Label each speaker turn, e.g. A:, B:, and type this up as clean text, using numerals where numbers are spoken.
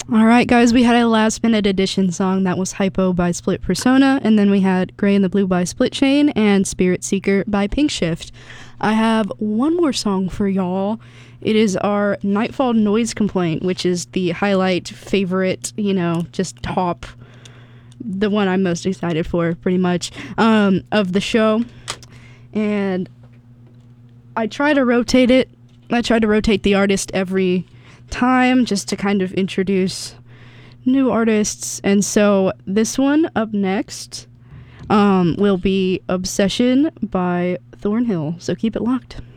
A: All right, guys, we had a last minute edition song that was Hypo by Split Persona, and then we had Gray and the Blue by Split Chain and Spirit Seeker by Pink Shift. I have one more song for y'all. It is our Nightfall Noise Complaint, which is the highlight favorite, just top, the one I'm most excited for, pretty much, of the show. And I try to rotate it. I try to rotate the artist every time just to kind of introduce new artists. And so this one up next will be Obsession by Thornhill. So keep it locked.